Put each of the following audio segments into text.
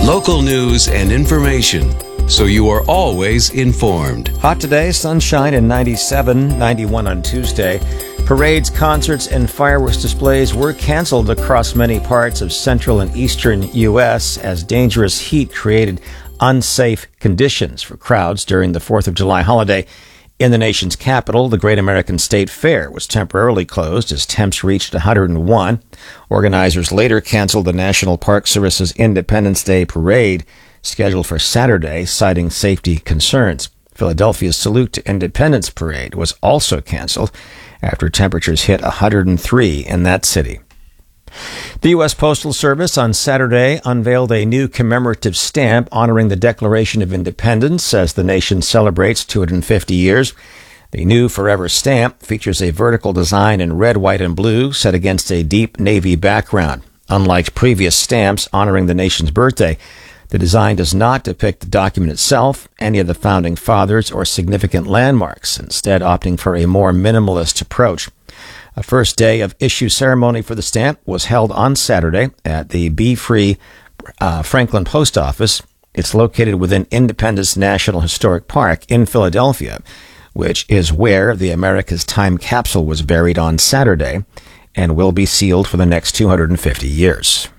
Local news and information, so you are always informed. Hot today, sunshine and 97, 91 on Tuesday. Parades, concerts, and fireworks displays were canceled across many parts of central and eastern U.S. as dangerous heat created unsafe conditions for crowds during the 4th of July holiday. In the nation's capital, the Great American State Fair was temporarily closed as temps reached 101. Organizers later canceled the National Park Service's Independence Day Parade, scheduled for Saturday, citing safety concerns. Philadelphia's Salute to Independence Parade was also canceled after temperatures hit 103 in that city. The U.S. Postal Service on Saturday unveiled a new commemorative stamp honoring the Declaration of Independence as the nation celebrates 250 years. The new Forever stamp features a vertical design in red, white, and blue set against a deep navy background. Unlike previous stamps honoring the nation's birthday, the design does not depict the document itself, any of the founding fathers, or significant landmarks, instead opting for a more minimalist approach. A first day of issue ceremony for the stamp was held on Saturday at the Be Free Franklin Post Office. It's located within Independence National Historic Park in Philadelphia, which is where the America's Time capsule was buried on Saturday and will be sealed for the next 250 years.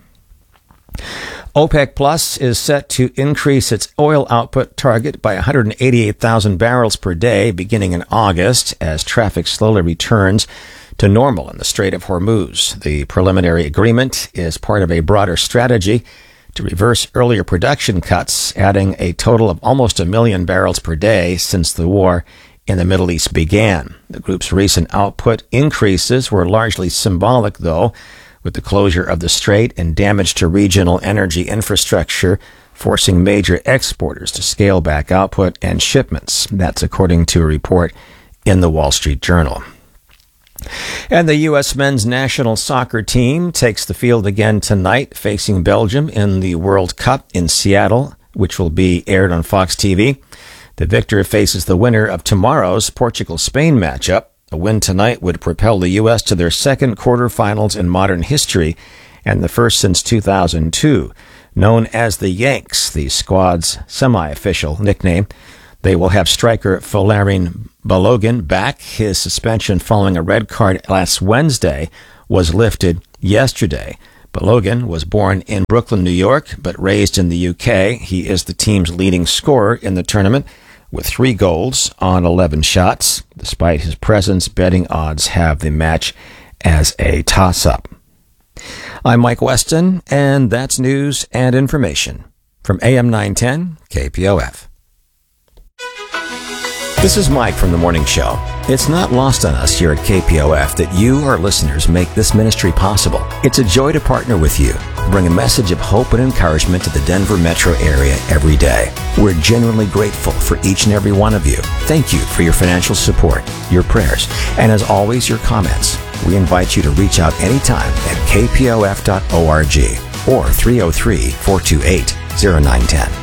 OPEC Plus is set to increase its oil output target by 188,000 barrels per day beginning in August as traffic slowly returns to normal in the Strait of Hormuz. The preliminary agreement is part of a broader strategy to reverse earlier production cuts, adding a total of almost 1 million barrels per day since the war in the Middle East began. The group's recent output increases were largely symbolic, though, with the closure of the strait and damage to regional energy infrastructure, forcing major exporters to scale back output and shipments. That's according to a report in the Wall Street Journal. And the U.S. men's national soccer team takes the field again tonight, facing Belgium in the World Cup in Seattle, which will be aired on Fox TV. The victor faces the winner of tomorrow's Portugal-Spain matchup. A win tonight would propel the U.S. to their second quarterfinals in modern history and the first since 2002. Known as the Yanks, the squad's semi-official nickname, they will have striker Folarin Balogun back. His suspension following a red card last Wednesday was lifted yesterday. Balogun was born in Brooklyn, New York, but raised in the UK. He is the team's leading scorer in the tournament with 3 goals on 11 shots. Despite his presence, betting odds have the match as a toss-up. I'm Mike Weston, and that's news and information from AM 910 KPOF. This is Mike from The Morning Show. It's not lost on us here at KPOF that you, our listeners, make this ministry possible. It's a joy to partner with you, bring a message of hope and encouragement to the Denver metro area every day. We're genuinely grateful for each and every one of you. Thank you for your financial support, your prayers, and as always, your comments. We invite you to reach out anytime at kpof.org or 303-428-0910.